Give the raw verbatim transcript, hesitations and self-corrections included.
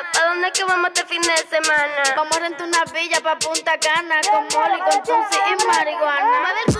¿pa' dónde es que vamos este fin de semana? Vamos a rentar una villa pa' Punta Cana, con Molly, con Tusi y marihuana.